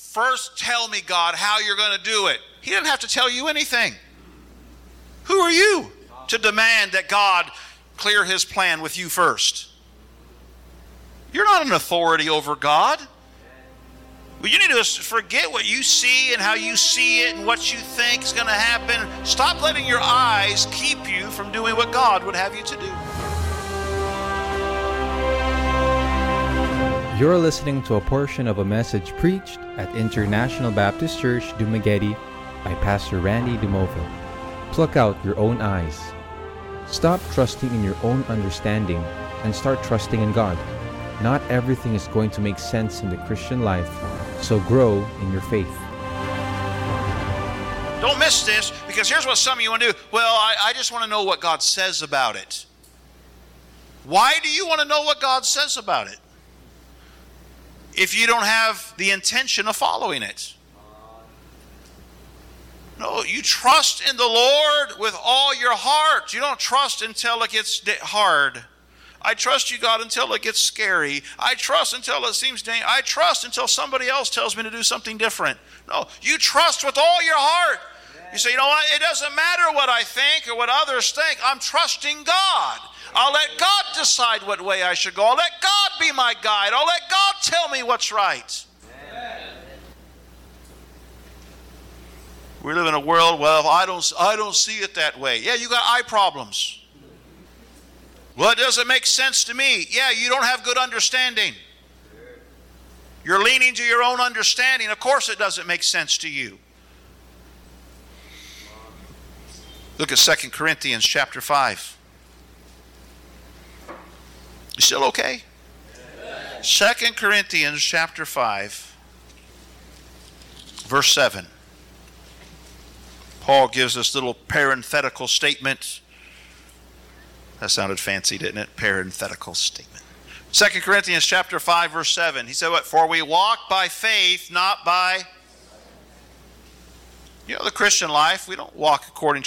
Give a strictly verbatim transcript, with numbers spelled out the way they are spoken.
First tell me, God, how you're going to do it. He didn't have to tell you anything. Who are you to demand that God clear his plan with you first? You're not an authority over God. Well, you need to forget what you see and how you see it and what you think is going to happen. Stop letting your eyes keep you from doing what God would have you to do. You're listening to a portion of a message preached at International Baptist Church, Dumaguete by Pastor Randy Dumoville. Pluck out your own eyes. Stop trusting in your own understanding and start trusting in God. Not everything is going to make sense in the Christian life, so grow in your faith. Don't miss this, because here's what some of you want to do. Well, I, I just want to know what God says about it. Why do you want to know what God says about it if you don't have the intention of following it? No, you trust in the Lord with all your heart. You don't trust until it gets hard. I trust you, God, until it gets scary. I trust until it seems dangerous. I trust until somebody else tells me to do something different. No, you trust with all your heart. You say, you know what? It doesn't matter what I think or what others think. I'm trusting God. I'll let God decide what way I should go. I'll let God be my guide. I'll let God tell me what's right. Amen. We live in a world, well, I don't, I don't see it that way. Yeah, you got eye problems. Well, it doesn't make sense to me. Yeah, you don't have good understanding. You're leaning to your own understanding. Of course it doesn't make sense to you. Look at Second Corinthians chapter five. You still okay? Second Corinthians chapter five, verse seven. Paul gives this little parenthetical statement. That sounded fancy, didn't it? Parenthetical statement. Second Corinthians chapter five, verse seven. He said what? For we walk by faith, not by... You know, the Christian life, we don't walk according to